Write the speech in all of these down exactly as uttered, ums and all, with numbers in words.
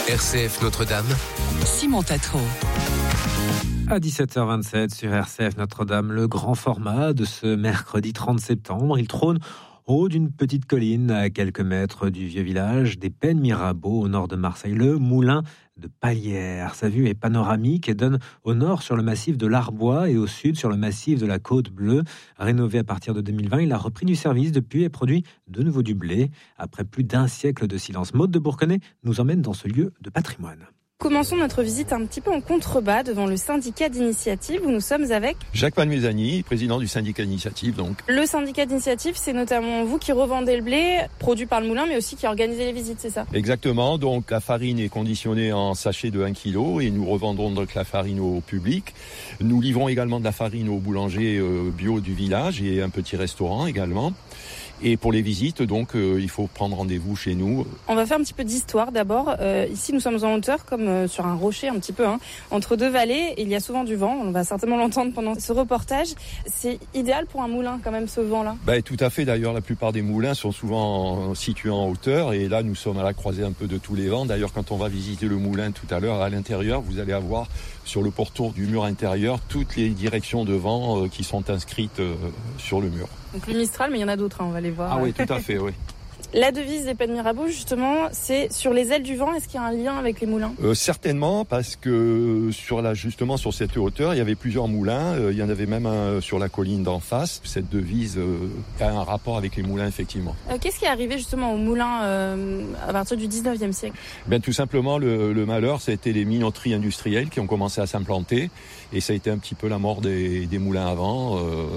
R C F Notre-Dame, Simon Tatro. À dix-sept heures vingt-sept sur R C F Notre-Dame, le grand format de ce mercredi trente septembre. Il trône au haut d'une petite colline à quelques mètres du vieux village des Pennes Mirabeau au nord de Marseille, le moulin de Palières. Sa vue est panoramique et donne au nord sur le massif de l'Arbois et au sud sur le massif de la Côte Bleue. Rénové à partir de deux mille vingt, il a repris du service depuis et produit de nouveau du blé. Après plus d'un siècle de silence, Maude de Bourquenay nous emmène dans ce lieu de patrimoine. Commençons notre visite un petit peu en contrebas devant le syndicat d'initiative où nous sommes avec Jacques Palmezani, président du syndicat d'initiative. Donc. Le syndicat d'initiative, c'est notamment vous qui revendez le blé produit par le moulin, mais aussi qui organisez les visites, c'est ça? Exactement, donc la farine est conditionnée en sachets de un kilo et nous revendons donc la farine au public. Nous livrons également de la farine aux boulangers bio du village et un petit restaurant également. Et pour les visites, donc, euh, il faut prendre rendez-vous chez nous. On va faire un petit peu d'histoire d'abord. Euh, ici, nous sommes en hauteur, comme euh, sur un rocher un petit peu, hein, entre deux vallées. Il y a souvent du vent. On va certainement l'entendre pendant ce reportage. C'est idéal pour un moulin, quand même, ce vent-là. Ben, tout à fait. D'ailleurs, la plupart des moulins sont souvent situés en hauteur. Et là, nous sommes à la croisée un peu de tous les vents. D'ailleurs, quand on va visiter le moulin tout à l'heure, à l'intérieur, vous allez avoir sur le pourtour du mur intérieur toutes les directions de vent euh, qui sont inscrites euh, sur le mur. Donc le Mistral, mais il y en a d'autres, hein, on va les voir. Ah oui, tout à fait, oui. La devise des Pennes Mirabeau, justement, c'est sur les ailes du vent. Est-ce qu'il y a un lien avec les moulins? euh, Certainement, parce que sur la, justement sur cette hauteur, il y avait plusieurs moulins. Euh, il y en avait même un sur la colline d'en face. Cette devise euh, a un rapport avec les moulins, effectivement. Euh, qu'est-ce qui est arrivé justement aux moulins euh, à partir du dix-neuvième siècle? Ben, tout simplement, le, le malheur, ça a été les minoteries industrielles qui ont commencé à s'implanter. Et ça a été un petit peu la mort des, des moulins avant. Euh,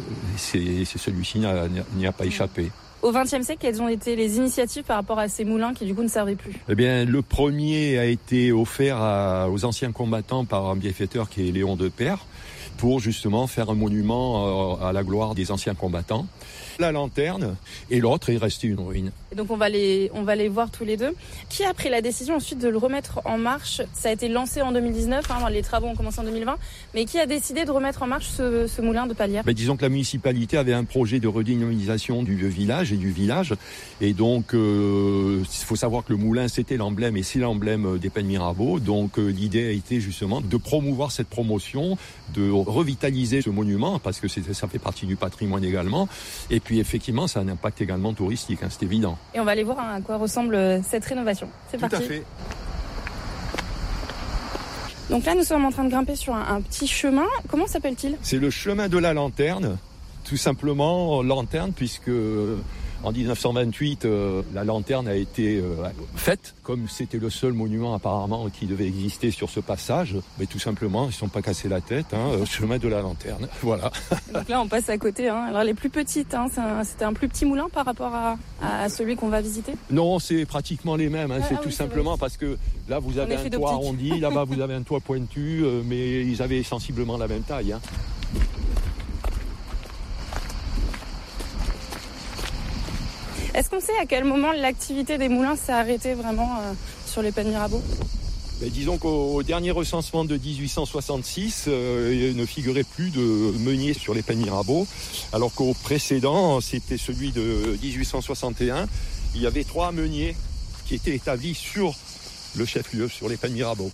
c'est, c'est celui-ci n'a, n'y a pas échappé. Au vingtième siècle, quelles ont été les initiatives par rapport à ces moulins qui du coup ne servaient plus? Eh bien, le premier a été offert à, aux anciens combattants par un bienfaiteur qui est Léon de Père, pour justement faire un monument à la gloire des anciens combattants. La lanterne, et l'autre est resté une ruine. Et donc on va les, on va les voir tous les deux. Qui a pris la décision ensuite de le remettre en marche? Ça a été lancé en deux mille dix-neuf, hein, les travaux ont commencé en deux mille vingt, mais qui a décidé de remettre en marche ce, ce moulin de Palières? Ben, disons que la municipalité avait un projet de redynamisation du village et du village, et donc il euh, faut savoir que le moulin c'était l'emblème et c'est l'emblème des Pennes Mirabeau, donc euh, l'idée a été justement de promouvoir cette promotion, de revitaliser ce monument, parce que c'est, ça fait partie du patrimoine également, et puis effectivement ça a un impact également touristique, hein, c'est évident. Et on va aller voir hein, à quoi ressemble cette rénovation. C'est Tout parti. à fait. Donc là nous sommes en train de grimper sur un, un petit chemin. Comment s'appelle-t-il? C'est le chemin de la lanterne, tout simplement lanterne, puisque en dix-neuf cent vingt-huit, euh, la lanterne a été euh, faite, comme c'était le seul monument apparemment qui devait exister sur ce passage. Mais tout simplement, ils ne se sont pas cassés la tête, hein, euh, chemin de la lanterne, voilà. Donc là, on passe à côté. Hein. Alors les plus petites, hein, c'est un, c'était un plus petit moulin par rapport à, à celui qu'on va visiter? Non, c'est pratiquement les mêmes. Hein. Ah, c'est ah tout oui, c'est simplement vrai. parce que là, vous avez un toit arrondi, là-bas, vous avez un toit pointu, euh, mais ils avaient sensiblement la même taille. Hein. Est-ce qu'on sait à quel moment l'activité des moulins s'est arrêtée vraiment euh, sur les Pennes Mirabeau? Ben, disons qu'au dernier recensement de dix-huit cent soixante-six, euh, il ne figurait plus de meuniers sur les Pennes Mirabeau, alors qu'au précédent, c'était celui de dix-huit cent soixante et un, il y avait trois meuniers qui étaient établis sur le chef-lieu, sur les Pennes Mirabeau.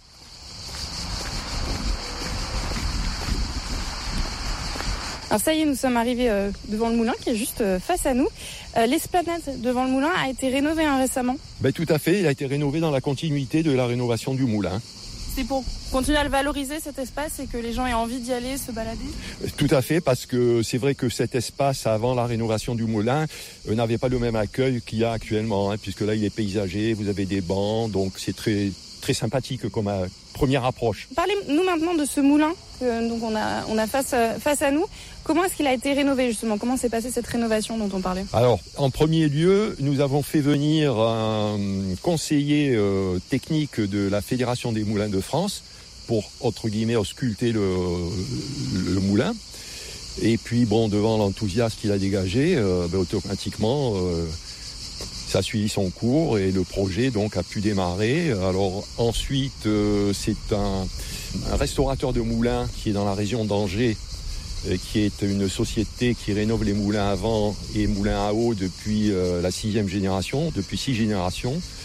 Alors ça y est, nous sommes arrivés euh, devant le moulin qui est juste euh, face à nous. Euh, l'esplanade devant le moulin a été rénovée hein, récemment. Ben, tout à fait, il a été rénové dans la continuité de la rénovation du moulin. C'est pour continuer à le valoriser cet espace et que les gens aient envie d'y aller, se balader? Tout à fait, parce que c'est vrai que cet espace avant la rénovation du moulin euh, n'avait pas le même accueil qu'il y a actuellement, hein, puisque là il est paysager, vous avez des bancs, donc c'est très très sympathique comme euh, première approche. Parlez-nous maintenant de ce moulin que donc on a on a face euh, face à nous. Comment est-ce qu'il a été rénové justement? Comment s'est passée cette rénovation dont on parlait? Alors, en premier lieu, nous avons fait venir un conseiller euh, technique de la Fédération des Moulins de France pour, entre guillemets, ausculter le, le, le moulin. Et puis, bon, devant l'enthousiasme qu'il a dégagé, euh, ben, automatiquement, euh, ça a suivi son cours et le projet donc a pu démarrer. Alors ensuite, euh, c'est un, un restaurateur de moulins qui est dans la région d'Angers, qui est une société qui rénove les moulins à vent et moulins à eau depuis euh, la sixième génération, depuis six générations.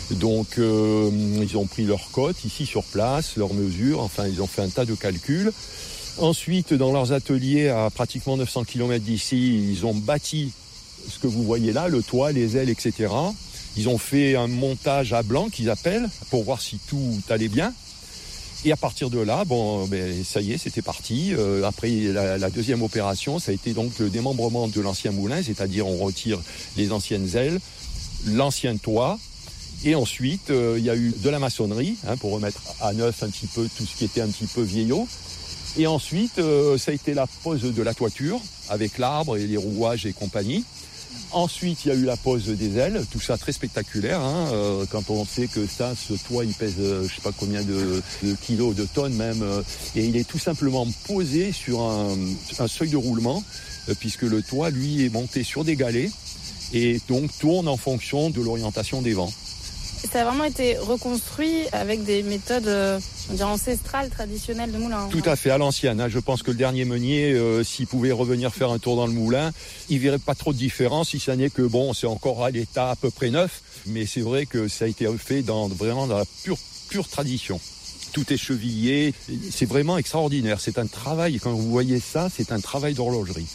Donc euh, ils ont pris leur cote ici sur place, leurs mesures, enfin ils ont fait un tas de calculs. Ensuite, dans leurs ateliers à pratiquement neuf cents kilomètres d'ici, ils ont bâti ce que vous voyez là, le toit, les ailes, et cetera. Ils ont fait un montage à blanc qu'ils appellent pour voir si tout allait bien. Et à partir de là, bon, ben, ça y est, c'était parti. Euh, après, la, la deuxième opération, ça a été donc le démembrement de l'ancien moulin, c'est-à-dire on retire les anciennes ailes, l'ancien toit, et ensuite, euh, il y a eu de la maçonnerie, hein, pour remettre à neuf un petit peu tout ce qui était un petit peu vieillot. Et ensuite, euh, ça a été la pose de la toiture, avec l'arbre et les rouages et compagnie. Ensuite, il y a eu la pose des ailes, tout ça très spectaculaire, hein, euh, quand on sait que ça, ce toit, il pèse euh, je sais pas combien de, de kilos, de tonnes même, euh, et il est tout simplement posé sur un, un seuil de roulement, euh, puisque le toit, lui, est monté sur des galets, et donc tourne en fonction de l'orientation des vents. Ça a vraiment été reconstruit avec des méthodes euh, on dirait ancestrales, traditionnelles de moulin. Tout à fait, à l'ancienne. Hein. Je pense que le dernier meunier, euh, s'il pouvait revenir faire un tour dans le moulin, il verrait pas trop de différence, si ça n'est que, bon, c'est encore à l'état à peu près neuf, mais c'est vrai que ça a été fait dans vraiment dans la pure, pure tradition. Tout est chevillé, c'est vraiment extraordinaire. C'est un travail, quand vous voyez ça, c'est un travail d'horlogerie.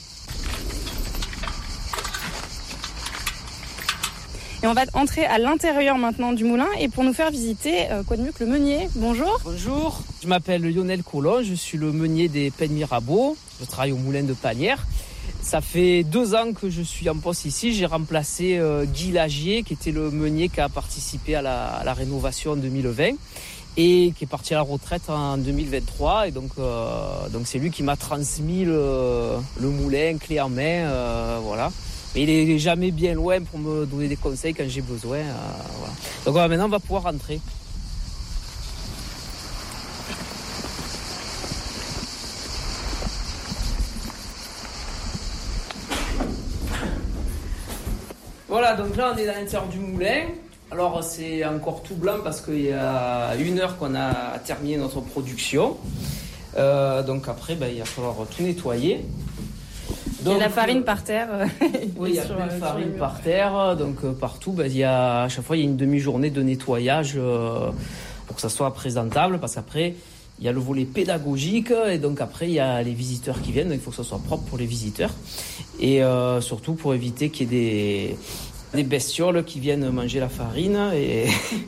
Et on va entrer à l'intérieur maintenant du moulin. Et pour nous faire visiter, euh, quoi de mieux que le meunier. Bonjour. Bonjour, je m'appelle Lionel Collon, je suis le meunier des Pennes Mirabeau. Je travaille au moulin de Panières. Ça fait deux ans que je suis en poste ici. J'ai remplacé euh, Guy Lagier, qui était le meunier qui a participé à la, à la rénovation en deux mille vingt et qui est parti à la retraite en deux mille vingt-trois. Et donc, euh, donc c'est lui qui m'a transmis le, le moulin clé en main. Euh, voilà. Mais il est jamais bien loin pour me donner des conseils quand j'ai besoin. Euh, voilà. Donc voilà, maintenant on va pouvoir rentrer. Voilà, donc là on est dans l'intérieur du moulin. Alors c'est encore tout blanc parce qu'il y a une heure qu'on a terminé notre production. Euh, donc après, ben, il va falloir tout nettoyer. Donc, il y a la farine par terre. Oui, il y a plein de farine par terre. Donc euh, partout, ben, il y a, à chaque fois, il y a une demi-journée de nettoyage euh, pour que ça soit présentable. Parce qu'après, il y a le volet pédagogique. Et donc après, il y a les visiteurs qui viennent. Donc, il faut que ça soit propre pour les visiteurs. Et euh, surtout pour éviter qu'il y ait des, des bestioles qui viennent manger la farine. Et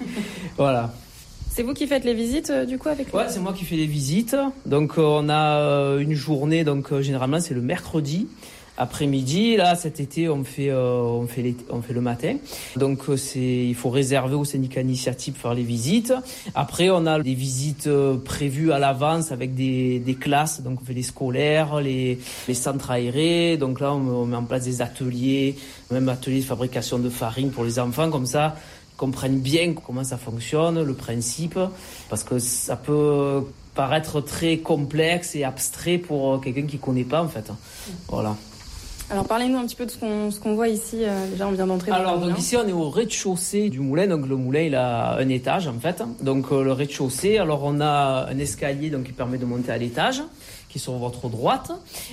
voilà. C'est vous qui faites les visites euh, du coup avec Ouais, c'est moi qui fais les visites. Donc euh, on a euh, une journée, donc euh, généralement c'est le mercredi après-midi. Là cet été on fait euh, on fait les, on fait le matin. Donc euh, c'est il faut réserver au syndicat initiative pour faire les visites. Après on a des visites euh, prévues à l'avance avec des des classes. Donc on fait les scolaires, les les centres aérés. Donc là on, on met en place des ateliers, même ateliers de fabrication de farine pour les enfants comme ça. Comprennent bien comment ça fonctionne, le principe, parce que ça peut paraître très complexe et abstrait pour quelqu'un qui connaît pas en fait. Voilà. Alors parlez-nous un petit peu de ce qu'on, ce qu'on voit ici. Euh, déjà on vient d'entrer dans Alors le moulin. donc ici on est au rez-de-chaussée du moulin. Donc le moulin il a un étage en fait. Donc euh, le rez-de-chaussée. Alors on a un escalier donc qui permet de monter à l'étage, qui est sur votre droite.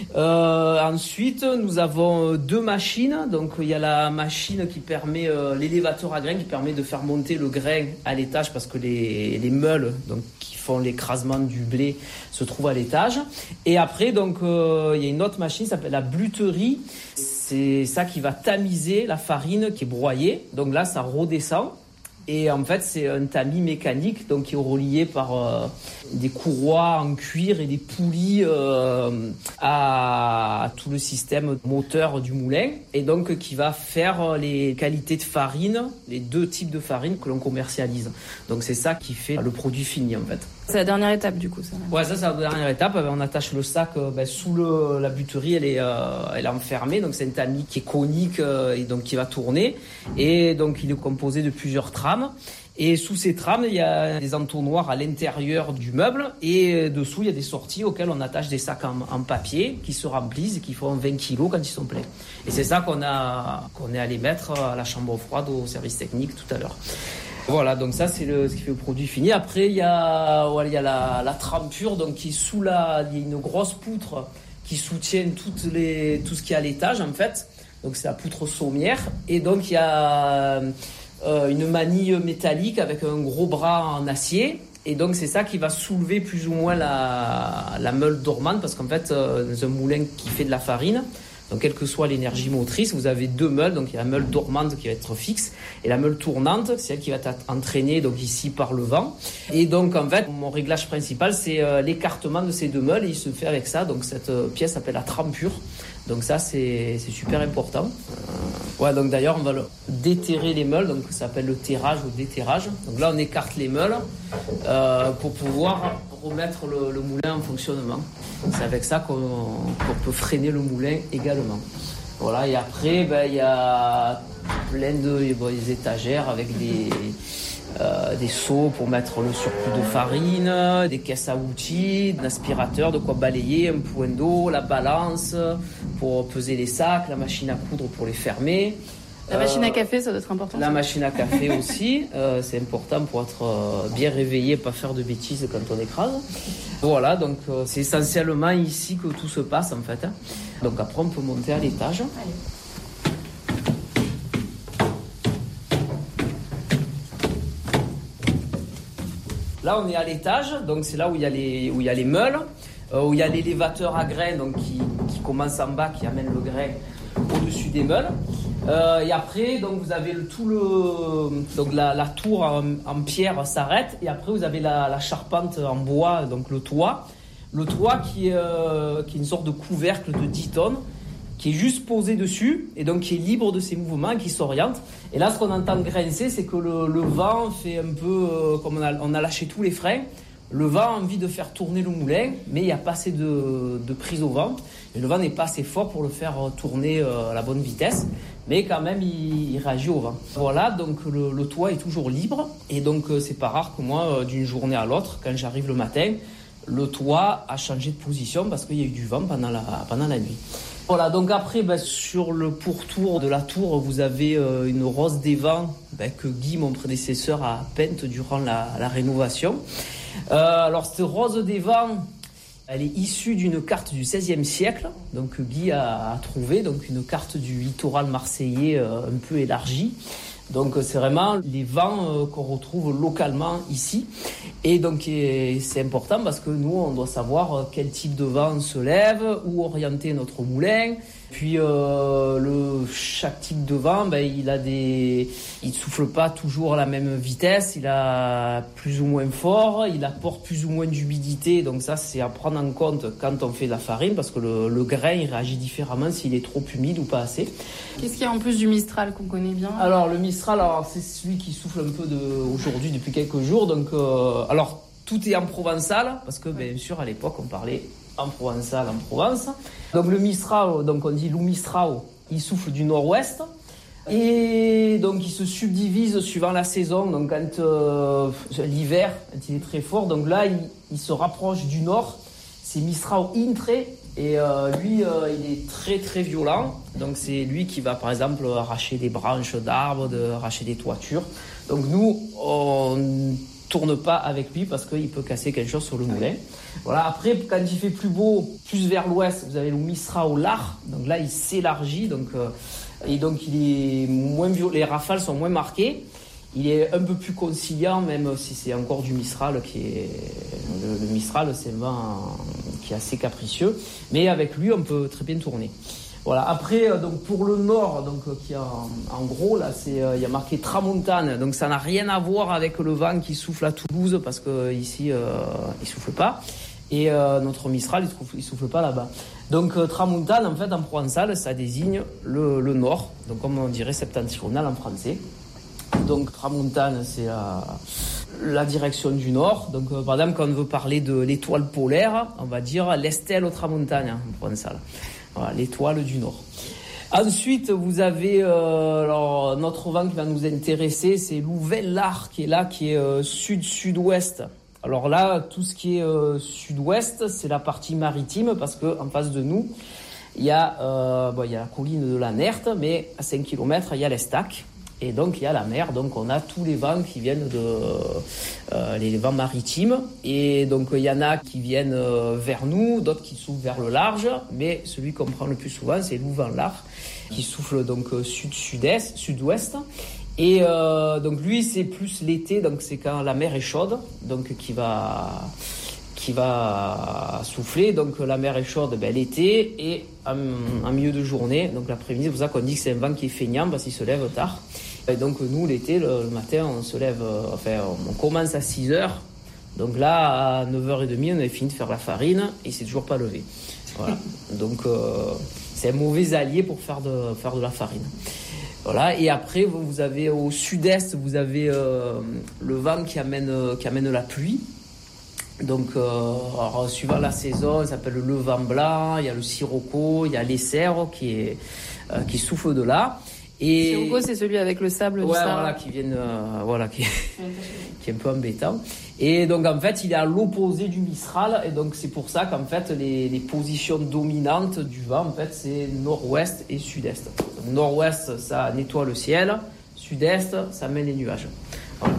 Euh, ensuite, nous avons deux machines. Donc, il y a la machine qui permet, euh, l'élévateur à grains qui permet de faire monter le grain à l'étage parce que les, les meules, donc, qui font l'écrasement du blé se trouvent à l'étage. Et après, donc, euh, il y a une autre machine qui s'appelle la bluterie. C'est ça qui va tamiser la farine qui est broyée. Donc là, ça redescend. Et en fait, c'est un tamis mécanique donc qui est relié par euh, des courroies en cuir et des poulies euh, à, à tout le système moteur du moulin. Et donc, qui va faire les qualités de farine, les deux types de farine que l'on commercialise. Donc, c'est ça qui fait le produit fini, en fait. C'est la dernière étape, du coup, ça. Ouais, ça, c'est la dernière étape. On attache le sac ben, sous le, la buterie, elle est, euh, elle est enfermée. Donc, c'est un tamis qui est conique euh, et donc qui va tourner. Et donc, il est composé de plusieurs trames. Et sous ces trames, il y a des entonnoirs à l'intérieur du meuble. Et dessous, il y a des sorties auxquelles on attache des sacs en, en papier qui se remplissent et qui font vingt kilos quand ils sont pleins. Et c'est ça qu'on a, qu'on est allé mettre à la chambre froide au service technique tout à l'heure. Voilà, donc ça c'est le, ce qui fait le produit fini. Après il y a, voilà, il y a la, la trempure, donc qui est sous la, il y a une grosse poutre qui soutient toutes les, tout ce qui est à l'étage en fait. Donc c'est la poutre sommière. Et donc il y a euh, une manille métallique avec un gros bras en acier. Et donc c'est ça qui va soulever plus ou moins la, la meule dormante, parce qu'en fait, euh, dans un moulin qui fait de la farine, donc quelle que soit l'énergie motrice, vous avez deux meules. Donc il y a la meule dormante qui va être fixe et la meule tournante, c'est elle qui va être entraînée donc ici par le vent. Et donc en fait, mon réglage principal, c'est euh, l'écartement de ces deux meules, et il se fait avec ça. Donc cette euh, pièce s'appelle la trempure. Donc ça c'est, c'est super important. Euh, ouais, donc d'ailleurs on va le déterrer les meules, donc ça s'appelle le terrage ou déterrage. Donc là on écarte les meules euh, pour pouvoir remettre le, le moulin en fonctionnement. C'est avec ça qu'on, qu'on peut freiner le moulin également. Voilà, et après ben il y a plein de bon, des étagères avec des Euh, des seaux pour mettre le surplus de farine, des caisses à outils, un aspirateur, de quoi balayer, un point d'eau, la balance pour peser les sacs, la machine à coudre pour les fermer. La machine à café, ça doit être important. La machine à café aussi, euh, c'est important pour être euh, bien réveillé, pas faire de bêtises quand on écrase. Voilà, donc euh, c'est essentiellement ici que tout se passe en fait. Hein. Donc après on peut monter à l'étage. Allez. Là, on est à l'étage, donc c'est là où il y a les, où il y a les meules, euh, où il y a l'élévateur à grains donc qui, qui commence en bas, qui amène le grain au-dessus des meules. Euh, et après, donc vous avez le, tout le, donc la, la tour en, en pierre s'arrête, et après vous avez la, la charpente en bois, donc le toit, le toit qui est, euh, qui est une sorte de couvercle de dix tonnes. Qui est juste posé dessus et donc qui est libre de ses mouvements, qui s'oriente. Et là, ce qu'on entend grincer, c'est que le, le vent fait un peu euh, comme on a, on a lâché tous les freins. Le vent a envie de faire tourner le moulin, mais il n'y a pas assez de, de prise au vent. Et le vent n'est pas assez fort pour le faire tourner euh, à la bonne vitesse, mais quand même, il, il réagit au vent. Voilà, donc le, le toit est toujours libre. Et donc, euh, c'est pas rare que moi, euh, d'une journée à l'autre, quand j'arrive le matin, le toit a changé de position parce qu'il y a eu du vent pendant la, pendant la nuit. Voilà, donc après, ben, sur le pourtour de la tour, vous avez euh, une rose des vents ben, que Guy, mon prédécesseur, a peinte durant la, la rénovation. Euh, alors, cette rose des vents, elle est issue d'une carte du seizième siècle, donc que Guy a, a trouvé, donc une carte du littoral marseillais euh, un peu élargie. Donc c'est vraiment les vents euh, qu'on retrouve localement ici. Et donc et c'est important parce que nous, on doit savoir quel type de vent se lève, où orienter notre moulin. Puis euh, le, chaque type de vent, ben, il a des, il ne souffle pas toujours à la même vitesse, il a plus ou moins fort, il apporte plus ou moins d'humidité. Donc ça, c'est à prendre en compte quand on fait de la farine parce que le, le grain, il réagit différemment s'il est trop humide ou pas assez. Qu'est-ce qu'il y a en plus du Mistral qu'on connaît bien ? Alors le Mistral, alors, c'est celui qui souffle un peu de, aujourd'hui depuis quelques jours. Donc, euh, alors tout est en provençal parce que bien sûr à l'époque on parlait en provençal en Provence. Donc le Mistral, donc on dit Loup Mistral, il souffle du nord-ouest et donc il se subdivise suivant la saison. Donc quand euh, l'hiver, quand il est très fort, donc là il, il se rapproche du nord. C'est Mistral Intre et euh, lui euh, il est très très violent. Donc c'est lui qui va par exemple arracher des branches d'arbres, de, arracher des toitures. Donc nous on tourne pas avec lui parce qu'il peut casser quelque chose sur le moulin. Voilà. Après, quand il fait plus beau, plus vers l'ouest, vous avez le Mistral au lard. Donc là, il s'élargit. Donc, euh, et donc, il est moins viol- les rafales sont moins marquées. Il est un peu plus conciliant, même si c'est encore du Mistral qui est... Le, le Mistral, c'est un vent qui est assez capricieux. Mais avec lui, on peut très bien tourner. Voilà. Après, donc pour le nord, donc qui en, en gros là, c'est il euh, y a marqué Tramontane. Donc ça n'a rien à voir avec le vent qui souffle à Toulouse parce que ici euh, il souffle pas. Et euh, notre Mistral, il souffle, il souffle pas là-bas. Donc euh, Tramontane, en fait, en provençal, ça désigne le, le nord. Donc comme on dirait septentrional en français. Donc Tramontane, c'est la, la direction du nord. Donc euh, par exemple, quand on veut parler de l'étoile polaire, on va dire l'Estelle Tramontane hein, en provençal. Voilà, l'étoile du Nord. Ensuite, vous avez euh, alors, notre vent qui va nous intéresser, c'est l'Ouvel-Lard qui est là, qui est euh, sud-sud-ouest. Alors là, tout ce qui est euh, sud-ouest, c'est la partie maritime parce que en face de nous, il y a, euh, bon, il y a la colline de la Nerte, mais à cinq kilomètres, il y a l'Estac. Et donc, il y a la mer. Donc, on a tous les vents qui viennent de, euh, les vents maritimes. Et donc, il y en a qui viennent euh, vers nous, d'autres qui soufflent vers le large. Mais celui qu'on prend le plus souvent, c'est l'Ouvel-Lard, qui souffle donc sud-sud-est, sud-ouest. Et euh, donc lui, c'est plus l'été, donc c'est quand la mer est chaude, donc qui va qui va souffler. Donc la mer est chaude ben, l'été et en, en milieu de journée, donc l'après-midi. C'est pour ça qu'on dit que c'est un vent qui est feignant parce qu'il se lève tard. Et donc nous, l'été, le, le matin, on se lève, euh, enfin, on commence à six heures. Donc là, à neuf heures trente, on avait fini de faire la farine et il s'est toujours pas levé. Voilà. Donc euh, c'est un mauvais allié pour faire de, faire de la farine. Voilà. Et après, vous avez au sud-est, vous avez euh, le vent qui amène, qui amène la pluie. Donc, euh, alors, suivant la saison, ça s'appelle le vent blanc, il y a le sirocco, il y a l'essero qui, est, euh, qui souffle de là. Et... Sirocco, c'est celui avec le sable ouais, du Sahara. Voilà, qui viennent, euh, voilà, qui, qui est un peu embêtant. Et donc, en fait, il est à l'opposé du Mistral. Et donc, c'est pour ça qu'en fait, les, les positions dominantes du vent, en fait, c'est nord-ouest et sud-est. Donc, nord-ouest, ça nettoie le ciel. Sud-est, ça mène les nuages. Voilà.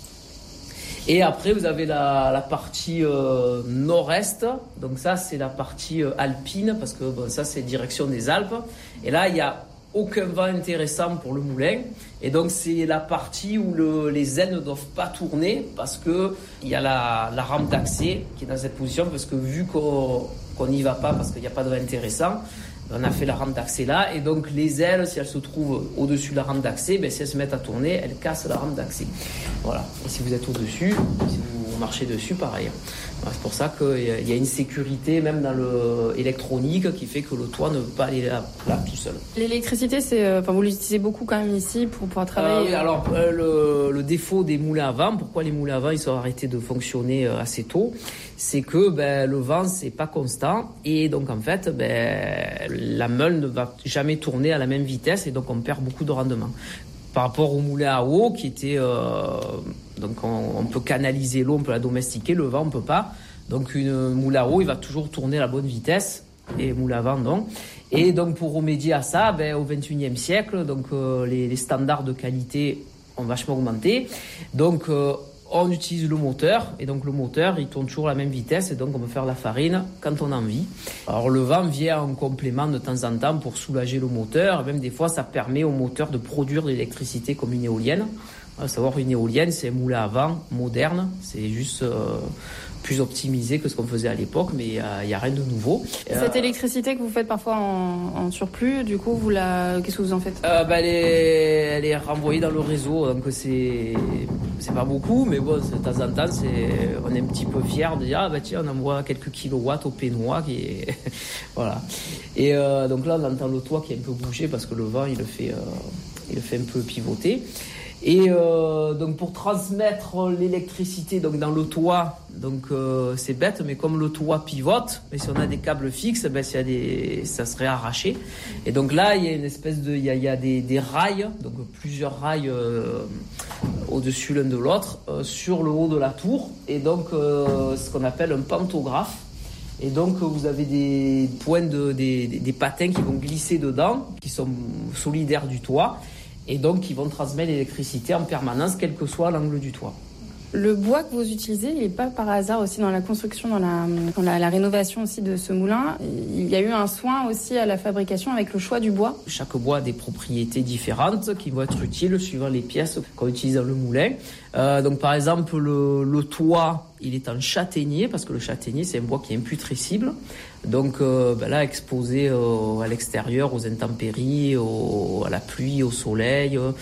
Et après, vous avez la, la partie euh, nord-est. Donc ça, c'est la partie euh, alpine, parce que bon, ça, c'est direction des Alpes. Et là, il n'y a aucun vent intéressant pour le moulin. Et donc, c'est la partie où le, les ailes ne doivent pas tourner, parce qu'il y a la, la rampe d'accès qui est dans cette position, parce que vu qu'on qu'on n'y va pas, parce qu'il n'y a pas de vent intéressant, on a fait la rampe d'accès là, et donc les ailes, si elles se trouvent au-dessus de la rampe d'accès, ben, si elles se mettent à tourner, elles cassent la rampe d'accès. Voilà. Et si vous êtes au-dessus, si vous marchez dessus, pareil. Voilà, c'est pour ça qu'il y a une sécurité, même dans l'électronique, qui fait que le toit ne peut pas aller là, là tout seul. L'électricité, c'est, euh, enfin, vous l'utilisez beaucoup quand même ici pour pouvoir travailler. Euh, oui, alors euh, le, le défaut des moulins à vent, pourquoi les moulins à vent ils sont arrêtés de fonctionner euh, assez tôt, c'est que ben, le vent c'est pas constant et donc en fait ben, la meule ne va jamais tourner à la même vitesse et donc on perd beaucoup de rendement. Par rapport au moulin à eau qui était euh, donc on, on peut canaliser l'eau, on peut la domestiquer, le vent on peut pas. Donc une moulin à eau il va toujours tourner à la bonne vitesse et moulin à vent non. Et donc pour remédier à ça, ben, au vingt et unième siècle, donc euh, les, les standards de qualité ont vachement augmenté. Donc euh, on utilise le moteur et donc le moteur il tourne toujours à la même vitesse et donc on peut faire la farine quand on a envie. Alors le vent vient en complément de temps en temps pour soulager le moteur et même des fois ça permet au moteur de produire de l'électricité comme une éolienne. À savoir une éolienne c'est un moulin à vent moderne, c'est juste euh, plus optimisé que ce qu'on faisait à l'époque, mais il n'y a, a rien de nouveau. Cette euh, électricité que vous faites parfois en, en surplus, du coup, vous la, qu'est-ce que vous en faites euh, bah, elle, est, elle est renvoyée dans le réseau, donc c'est, c'est pas beaucoup, mais bon, de temps en temps, c'est, on est un petit peu fiers de dire, ah bah tiens, on envoie quelques kilowatts au Pénois, qui est... voilà. Et euh, donc là, on entend le toit qui est un peu bougé parce que le vent, il le fait, euh, il le fait un peu pivoter. Et euh, donc pour transmettre l'électricité donc dans le toit, donc euh, c'est bête, mais comme le toit pivote, mais si on a des câbles fixes, ben s'il y a des, ça serait arraché. Et donc là il y a une espèce de, il y a, il y a des, des rails, donc plusieurs rails euh, au-dessus l'un de l'autre euh, sur le haut de la tour, et donc euh, ce qu'on appelle un pantographe. Et donc vous avez des points de, des, des, des patins qui vont glisser dedans, qui sont solidaires du toit. Et donc, ils vont transmettre l'électricité en permanence, quel que soit l'angle du toit. Le bois que vous utilisez, il n'est pas par hasard aussi dans la construction, dans la, dans la, la rénovation aussi de ce moulin. Il y a eu un soin aussi à la fabrication avec le choix du bois. Chaque bois a des propriétés différentes qui vont être utiles suivant les pièces qu'on utilise dans le moulin. Euh, donc, par exemple, le, le toit, il est en châtaignier, parce que le châtaignier, c'est un bois qui est imputrescible. Donc euh, ben là, exposé euh, à l'extérieur, aux intempéries, au, à la pluie, au soleil, euh,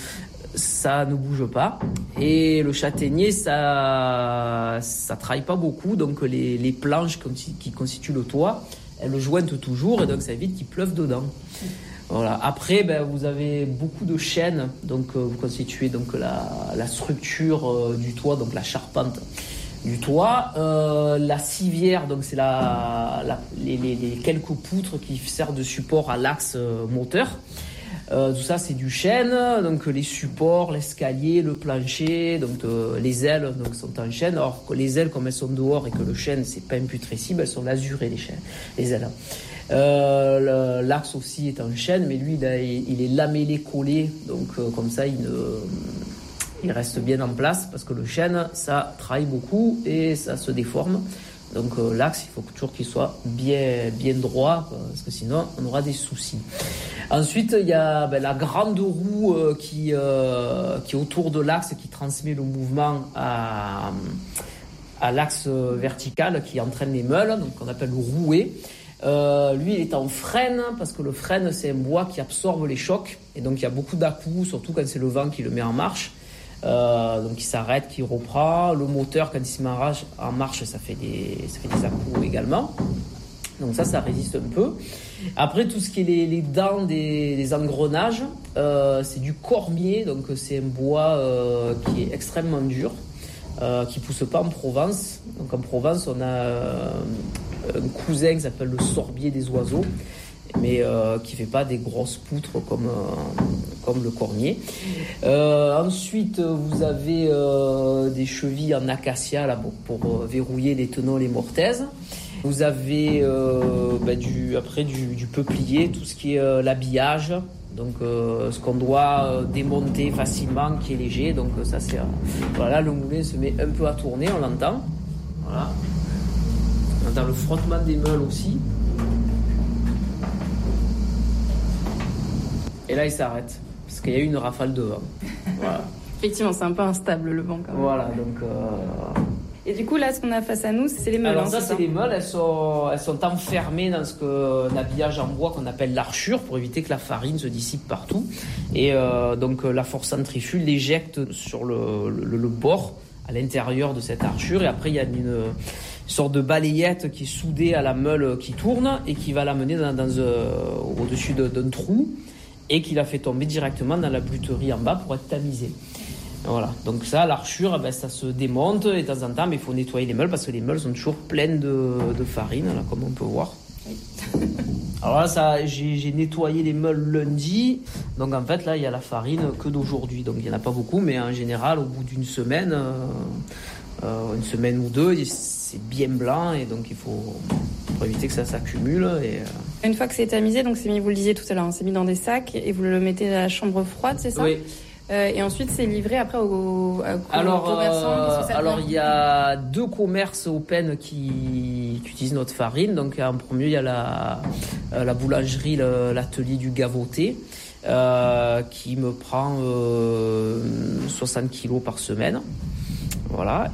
ça ne bouge pas. Et le châtaignier, ça ça travaille pas beaucoup, donc les, les planches qui constituent le toit, elles jointent toujours, et donc ça évite qu'il pleuve dedans. Voilà. Après, ben, vous avez beaucoup de chênes, donc euh, vous constituez donc la, la structure euh, du toit, donc la charpente du toit, euh, la civière, donc c'est la, la les, les, les quelques poutres qui servent de support à l'axe euh, moteur. Euh, tout ça c'est du chêne, donc les supports, l'escalier, le plancher, donc euh, les ailes donc sont en chêne. Alors que les ailes, comme elles sont dehors et que le chêne c'est pas imputrescible, elles sont lasurées les chênes, les ailes. Euh, le, l'axe aussi est en chêne, mais lui il, a, il est lamellé collé, donc euh, comme ça il ne il reste bien en place parce que le chêne, ça travaille beaucoup et ça se déforme. Donc euh, l'axe, il faut toujours qu'il soit bien, bien droit parce que sinon, on aura des soucis. Ensuite, il y a ben, la grande roue euh, qui, euh, qui est autour de l'axe, qui transmet le mouvement à, à l'axe vertical qui entraîne les meules, donc qu'on appelle le rouet. Euh, lui, il est en frêne, parce que le frêne, c'est un bois qui absorbe les chocs. Et donc, il y a beaucoup d'à-coups, surtout quand c'est le vent qui le met en marche. Euh, donc, il s'arrête, il reprend. Le moteur, quand il se met en marche, ça fait des, ça fait des à-coups également. Donc ça, ça résiste un peu. Après, tout ce qui est les, les dents des, des engrenages, euh, c'est du cormier. Donc c'est un bois euh, qui est extrêmement dur, euh, qui pousse pas en Provence. Donc en Provence, on a euh, un cousin qui s'appelle le sorbier des oiseaux, mais euh, qui fait pas des grosses poutres comme, euh, comme le cormier. Euh, ensuite, vous avez euh, des chevilles en acacia là, pour, pour verrouiller les tenons, les mortaises. Vous avez euh, bah, du, après du, du peuplier, tout ce qui est euh, l'habillage, donc euh, ce qu'on doit euh, démonter facilement, qui est léger. Donc ça c'est euh, voilà, le moulin se met un peu à tourner, on l'entend. Voilà. On entend le frottement des meules aussi. Et là il s'arrête parce qu'il y a eu une rafale de vent. Voilà. Effectivement, c'est un peu instable le vent quand même. Voilà, donc. Euh... Et du coup, là, ce qu'on a face à nous, c'est les meules. Alors hein, ça, c'est c'est ça les meules. Elles sont, elles sont enfermées dans ce que, un habillage en bois qu'on appelle l'archure pour éviter que la farine se dissipe partout. Et euh, donc, la force centrifuge l'éjecte sur le, le, le bord, à l'intérieur de cette archure. Et après, il y a une, une sorte de balayette qui est soudée à la meule qui tourne et qui va l'amener dans, dans, euh, au-dessus de, d'un trou et qui la fait tomber directement dans la bluterie en bas pour être tamisée. Voilà, donc ça, l'archure, ben, ça se démonte et de temps en temps, mais il faut nettoyer les meules parce que les meules sont toujours pleines de, de farine, là, comme on peut voir. Oui. Alors là, ça, j'ai, j'ai nettoyé les meules lundi, donc en fait, là, il y a la farine que d'aujourd'hui, donc il n'y en a pas beaucoup, mais en général, au bout d'une semaine, euh, euh, une semaine ou deux, c'est bien blanc et donc il faut pour éviter que ça s'accumule. Et, euh... Une fois que c'est tamisé, donc c'est mis, vous le disiez tout à l'heure, hein, c'est mis dans des sacs et vous le mettez à la chambre froide, c'est ça ? Oui. Euh, et ensuite, c'est livré après aux, aux, alors, aux commerçants. Euh, alors, il y a deux commerces Open qui, qui utilisent notre farine. Donc, en premier, il y a la, la boulangerie, le, l'atelier du Gavoté, euh, qui me prend euh, soixante kilos par semaine. Voilà,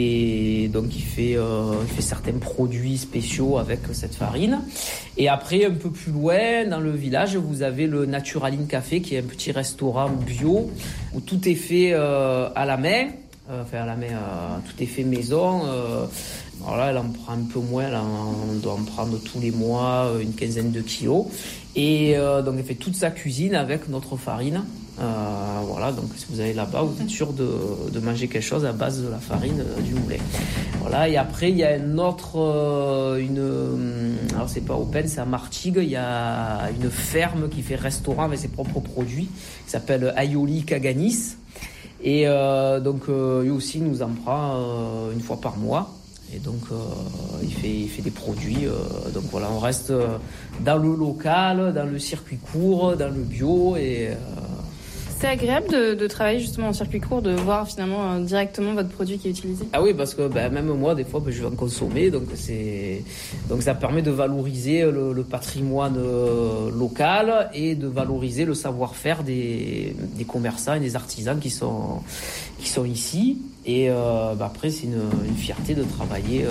et donc il fait, euh, il fait certains produits spéciaux avec cette farine. Et après, un peu plus loin, dans le village, vous avez le Naturaline Café, qui est un petit restaurant bio où tout est fait euh, à la main. Euh, enfin, à la main, euh, tout est fait maison. Euh, alors là, elle en prend un peu moins. Là, on doit en prendre tous les mois une quinzaine de kilos. Et euh, donc, elle fait toute sa cuisine avec notre farine. Euh, voilà, donc si vous allez là-bas, vous êtes sûr de, de manger quelque chose à base de la farine euh, du moulin. Voilà, et après il y a une autre, euh, une, alors c'est pas Open, c'est à Martigues, il y a une ferme qui fait restaurant avec ses propres produits, qui s'appelle Aioli Caganis, et euh, donc euh, lui aussi nous en prend euh, une fois par mois. Et donc, euh, il, fait, il fait des produits. Euh, donc voilà, on reste dans le local, dans le circuit court, dans le bio. Et, euh... C'est agréable de, de travailler justement en circuit court, de voir finalement euh, directement votre produit qui est utilisé. Ah oui, parce que ben, même moi, des fois, ben, je vais en consommer. Donc, c'est... donc ça permet de valoriser le, le patrimoine euh, local et de valoriser le savoir-faire des, des commerçants et des artisans qui sont, qui sont ici. Et euh, bah après, c'est une, une fierté de travailler euh,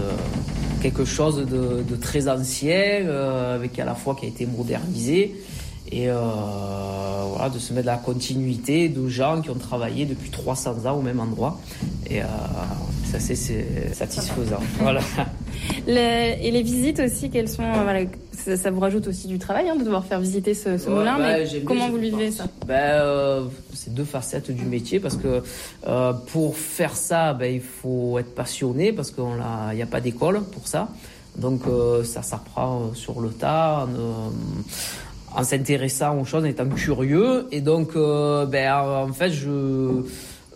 dans quelque chose de, de très ancien, euh, avec à la fois qui a été modernisé, et euh, voilà, de se mettre dans la continuité de gens qui ont travaillé depuis trois cents ans au même endroit. Et euh, ça, c'est, c'est satisfaisant. Voilà. Les, et les visites aussi, quelles sont, euh, voilà, ça, ça vous rajoute aussi du travail hein, de devoir faire visiter ce, ce ouais, moulin, bah, mais comment vous le vivez ça? Ben, euh, c'est deux facettes du métier parce que euh, pour faire ça, ben, il faut être passionné parce qu'il n'y a pas d'école pour ça. Donc euh, ça s'apprend sur le tas, en, euh, en s'intéressant aux choses, en étant curieux. Et donc, euh, ben, en fait, je...